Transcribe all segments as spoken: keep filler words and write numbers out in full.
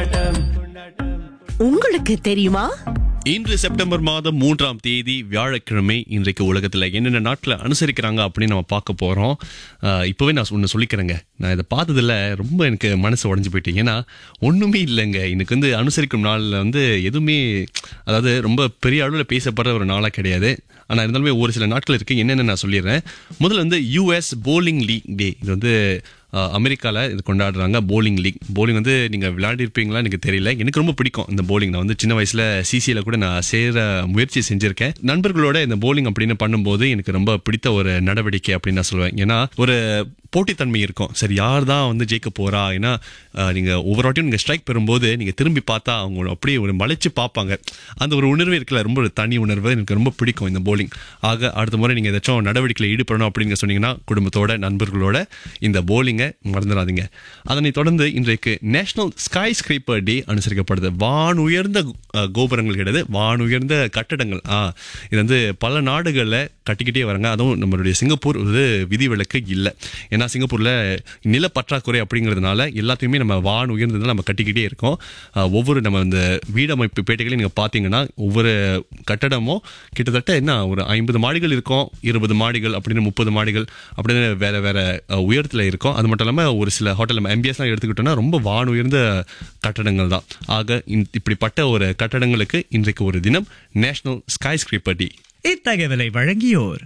உங்களுக்கு தெரியுமா? இன்று செப்டம்பர் மாதம் மூன்றாம் தேதி வியாழக்கிழமை. இன்றைக்கு உலகத்துல என்னென்ன நாட்டில் அனுசரிக்கிறாங்க அப்படின்னு நம்ம பார்க்க போறோம். ஆஹ் இப்பவே நான் ஒன்று சொல்லிக்கிறேங்க, நான் இதை பார்த்ததுல ரொம்ப எனக்கு மனசு உடஞ்சு போயிட்டு. ஏன்னா ஒண்ணுமே இல்லைங்க, இன்னைக்கு வந்து அனுசரிக்கும் நாளில் வந்து எதுவுமே, அதாவது ரொம்ப பெரிய அளவில் பேசப்படுற ஒரு நாளாக கிடையாது. ஆனால் இருந்தாலுமே ஒரு சில நாட்கள் இருக்கு. என்னென்னு நான் சொல்லிடுறேன். முதல்ல வந்து யூஎஸ் போலிங் லீக் டே. இது வந்து அமெரிக்காவில் இது கொண்டாடுறாங்க. Polling league. போலிங் வந்து நீங்கள் விளையாடிருப்பீங்களா எனக்கு தெரியல. எனக்கு ரொம்ப பிடிக்கும் இந்த போலிங். நான் வந்து சின்ன வயசில் சிசியில் கூட நான் சேர முயற்சி செஞ்சுருக்கேன். நண்பர்களோட இந்த போலிங் அப்படின்னு பண்ணும்போது எனக்கு ரொம்ப பிடித்த ஒரு நடவடிக்கை அப்படின்னு நான் சொல்லுவேன். ஏன்னா ஒரு போட்டித்தன்மை இருக்கும். சரி, யார் தான் வந்து ஜெயிக்க போறா? ஏன்னா நீங்கள் ஒவ்வொரு வாட்டியும் நீங்கள் ஸ்ட்ரைக் பெறும்போது நீங்கள் திரும்பி பார்த்தா அவங்க அப்படியே ஒரு மலைச்சு பார்ப்பாங்க. அந்த ஒரு உணர்வு இருக்குல்ல, ரொம்ப ஒரு தனி உணர்வு. எனக்கு ரொம்ப பிடிக்கும் இந்த போலிங். ஆக அடுத்த முறை நீங்கள் ஏதாச்சும் நடவடிக்கையில் ஈடுபடணும் அப்படின்னு சொன்னீங்கன்னா குடும்பத்தோட நண்பர்களோட இந்த போலிங்கை மறந்துடாதீங்க. அதனை தொடர்ந்து இன்றைக்கு நேஷனல் ஸ்கை ஸ்கிரேப்பர் டே அனுசரிக்கப்படுது. வான் உயர்ந்த கோபுரங்கள் கிடையாது, வான் உயர்ந்த கட்டடங்கள். ஆ இது வந்து பல நாடுகளில் கட்டிக்கிட்டே வராங்க. அதுவும் நம்மளுடைய சிங்கப்பூர் ஒரு விதிவிலக்கு இல்லை. ஏன்னா சிங்கப்பூர்ல நில பற்றாக்குறை அப்படிங்கிறதுனால எல்லாத்தையுமே நம்ம வான் உயர்ந்ததுனால நம்ம கட்டிக்கிட்டே இருக்கோம். ஒவ்வொரு நம்ம இந்த வீடமைப்பு பேட்டைகளையும் நீங்க பாத்தீங்கன்னா ஒவ்வொரு கட்டடமும் கிட்டத்தட்ட என்ன ஒரு ஐம்பது மாடிகள் இருக்கும், இருபது மாடிகள் அப்படின்னு முப்பது மாடிகள் அப்படின்னு வேற வேற உயரத்துல இருக்கும். அது மட்டும் இல்லாம ஒரு சில ஹோட்டல் நம்ம எம்பிஎஸ் எல்லாம் எடுத்துக்கிட்டோம்னா ரொம்ப வான் உயர்ந்த கட்டடங்கள் தான். ஆக இப்படிப்பட்ட ஒரு கட்டடங்களுக்கு இன்றைக்கு ஒரு தினம் நேஷனல் ஸ்கை ஸ்கிரேப்பர் டே. இத்தகவலை வழங்கியோர்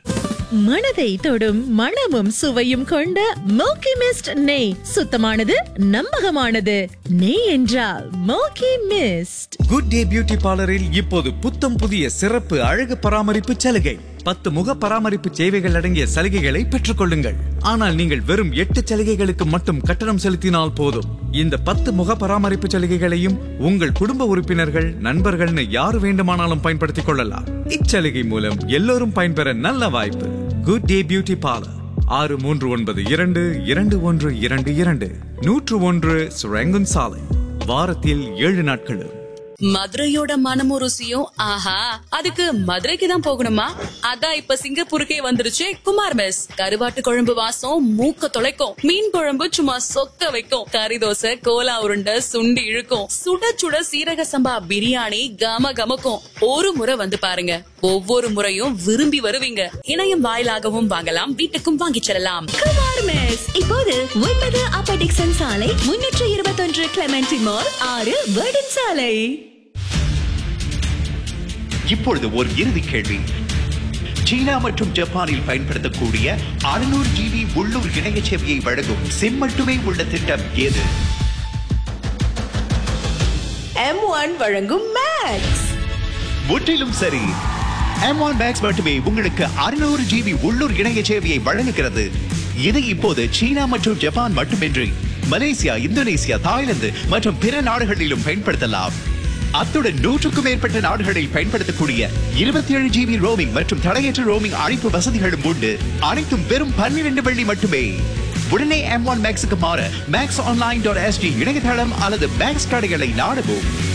மனதை தொடும் மணமும் சுவையும் கொண்ட மோக்கி மிஸ்ட் நெய். சுத்தமானது, நம்பகமானது. நெய் என்றால் மோக்கி மிஸ்ட். குட் டே பியூட்டி பார்லரில் இப்போது புத்தம் புதிய சிறப்பு அழகு பராமரிப்பு சலுகை. பத்து முக பராமரிப்பு சேவைகள் அடங்கிய சலுகைகளை பெற்றுக் கொள்ளுங்கள். ஆனால் நீங்கள் வெறும் எட்டு சலுகைகளுக்கு மட்டும் கட்டணம் செலுத்தினால் போதும். இந்த பத்து முக பராமரிப்பு சலுகைகளையும் உங்கள் குடும்ப உறுப்பினர்கள், நண்பர்கள்னு யார் வேண்டுமானாலும் பயன்படுத்திக் கொள்ளலாம். இச்சலுகை மூலம் எல்லோரும் பயன்பெற நல்ல வாய்ப்பு. குட் டே பியூட்டி பார்லர், ஆறு மூன்று ஒன்பது இரண்டு இரண்டு ஒன்று இரண்டு இரண்டு நூற்று ஒன்று சுரங்கன் சாலை. வாரத்தில் ஏழு நாட்களும். மதுரையோட மனமும் ருசியும் ஆஹா, அதுக்கு மதுரைக்கு தான் போகணுமா? அதான் இப்ப சிங்கப்பூருக்கே வந்துருச்சு குமார் மெஸ். கருவாட்டு குழம்பு வாசம் மூக்க தொலைக்கும், மீன் குழம்பு சும்மா சொக்க வைக்கும், கறி தோசை, கோலா உருண்டை, சுண்டி இழுக்கும், சுட சுட சீரக சம்பா பிரியாணி கம கமக்கும். ஒரு முறை வந்து பாருங்க, ஒவ்வொரு முறையும் விரும்பி வருவீங்க. இணையம் வாயிலாகவும் வாங்கலாம், வீட்டுக்கும் வாங்கிச் செல்லலாம். குமார் மெஸ் இப்போது ஒன்பது அப்பர் டிக்சன் சாலை, முன்னூற்று இருபத்தி ஒன்று கிளமெண்டி மால், ஆறு வேர்டன் சாலை. இப்பொழுது ஒரு இறுதி கேள்வி. சீனா மற்றும் ஜப்பானில் பயன்படுத்தக்கூடிய அறுநூறு ஜிபி உள்ளூர் இணைய சேவையை வழங்கும் சிம் மட்டுமே உள்ள திட்டம் எது? எம் ஒன் வழங்கும் மேக்ஸ். முற்றிலும் சரி. எம் ஒன் மேக்ஸ் மட்டுமே உங்களுக்கு அறுநூறு ஜிபி உள்ளூர் இணைய சேவையை வழங்குகிறது. இது இப்போது சீனா மற்றும் ஜப்பான் மட்டுமின்றி மலேசியா, இந்தோனேசியா, தாய்லாந்து மற்றும் பிற நாடுகளிலும் பயன்படுத்தலாம். அத்துடன் நூற்றுக்கும் மேற்பட்ட நாடுகளில் பயன்படுத்தக்கூடிய இருபத்தி ஏழு ஜிபி ரோமிங் மற்றும் தடையற்ற ரோமிங் அழைப்பு வசதிகளும் உண்டு. அனைத்தும் வெறும் பன்னிரண்டு வெள்ளி மட்டுமே. உடனே எம் ஒன் மேக்ஸுக்கு மாற மேக்ஸ் ஆன்லைன் டாட் எஸ்டி இணையதளம் அல்லது மேக்ஸ் கடைகளை நாடவும்.